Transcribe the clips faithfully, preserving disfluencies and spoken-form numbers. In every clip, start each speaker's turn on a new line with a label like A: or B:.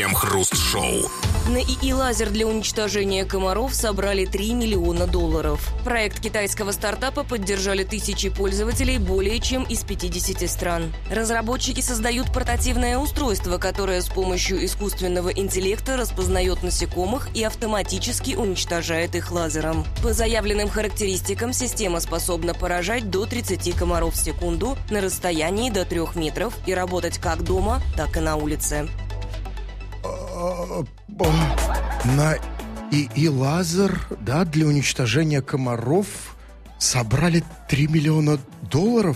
A: Крем-хруст-шоу.
B: На ИИ-лазер для уничтожения комаров собрали три миллиона долларов. Проект китайского стартапа поддержали тысячи пользователей более чем из пятидесяти стран. Разработчики создают портативное устройство, которое с помощью искусственного интеллекта распознает насекомых и автоматически уничтожает их лазером. По заявленным характеристикам, система способна поражать до тридцати комаров в секунду на расстоянии до трех метров и работать как дома, так и на улице.
C: На ИИ-лазер, да, для уничтожения комаров собрали три миллиона долларов?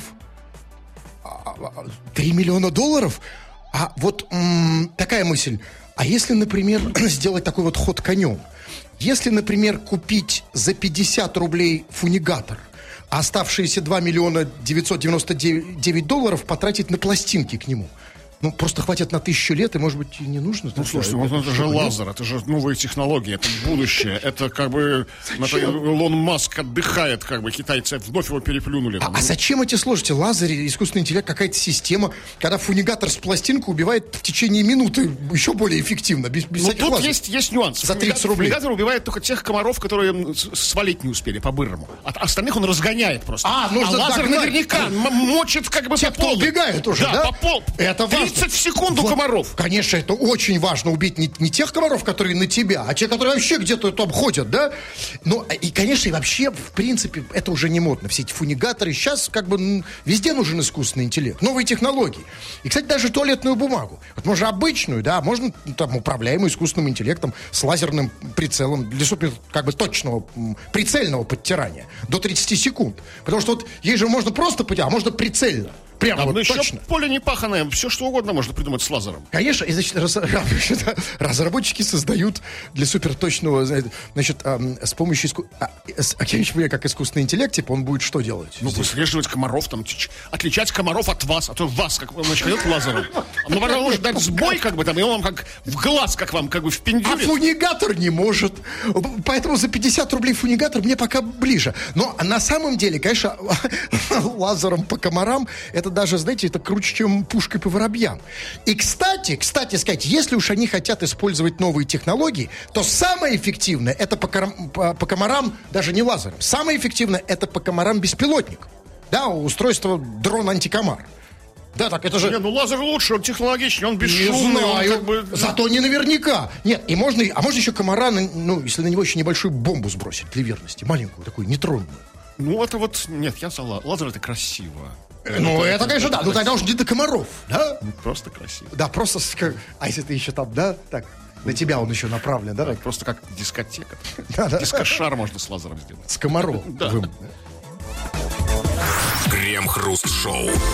C: три миллиона долларов? А вот м- такая мысль. А если, например, сделать такой вот ход конем? Если, например, купить за пятьдесят рублей фунигатор, а оставшиеся два миллиона девятьсот девяносто девять долларов потратить на пластинки к нему, ну, просто хватит на тысячу лет, и, может быть, и не нужно.
D: Ну, слушайте, это, это, это же лазер, это же новые технологии, это будущее. Это как бы Илон Маск отдыхает, как бы китайцы вновь его переплюнули.
C: А, а зачем эти сложности? Лазер, искусственный интеллект, какая-то система, когда фунигатор с пластинкой убивает в течение минуты еще более эффективно, без, без
D: Но
C: всяких
D: тут
C: лазеров.
D: есть, есть нюанс.
C: За тридцать рублей.
D: Фунигатор убивает только тех комаров, которые свалить не успели по-бырому. От остальных он разгоняет просто.
C: А, нужно
D: а лазер
C: догнать.
D: наверняка мочит как бы
C: те,
D: по полу.
C: кто убегает уже, да?
D: Да, по полу.
C: Это важно.
D: тридцать в секунду
C: вот,
D: комаров.
C: Конечно, это очень важно, убить не, не тех комаров, которые на тебя, а те, которые вообще где-то там ходят, да? Ну, и, конечно, и вообще, в принципе, это уже не модно. Все эти фунигаторы. Сейчас как бы везде нужен искусственный интеллект, новые технологии. И, кстати, даже туалетную бумагу. Вот можно обычную, да, можно там управляемую искусственным интеллектом с лазерным прицелом для супер, как бы, точного, прицельного подтирания до тридцати секунд. Потому что вот ей же можно просто подтирать, а можно прицельно. Прямо
D: а,
C: вот
D: еще
C: точно.
D: Поле не паханое, все что угодно можно придумать с лазером.
C: Конечно, и, значит, раз, разработчики создают для суперточного, значит, эм, с помощью иску... а, с, а я не понимаю, как искусственный интеллект, типа, он будет что делать?
D: Ну, выслеживать комаров, там, ч- отличать комаров от вас, а то вас, как он начнет лазером. Ну, он может дать сбой, как бы, там, и он вам как в глаз, как вам, как бы в пиндюре.
C: А фунигатор не может. Поэтому за пятьдесят рублей фунигатор мне пока ближе. Но на самом деле, конечно, лазером по комарам это даже, знаете, это круче, чем пушкой по воробьям. И, кстати, кстати сказать, если уж они хотят использовать новые технологии, то самое эффективное это по, корам, по, по комарам даже не лазером. Самое эффективное это по комарам беспилотник. Да, устройство дрон-антикомар. Да, так это же...
D: Не, ну лазер лучше, он технологичнее, он бесшумный.
C: Не знаю,
D: он как бы...
C: зато не наверняка. Нет, и можно, а можно еще комара, ну, если на него еще небольшую бомбу сбросить для верности, маленькую, такую, нейтронную.
D: Ну, это вот, нет, я за лазер, это красиво.
C: Ну, это, это конечно, да. Ну, тогда уж не до комаров, да?
D: Ну, просто красиво.
C: Да, просто... А если ты еще там, да, так... На тебя он еще направлен, да?
D: Да, просто как дискотека.
C: Да, да.
D: Дискошар можно с лазером сделать.
C: С комаром.
D: Да.
A: Крем-хруст-шоу.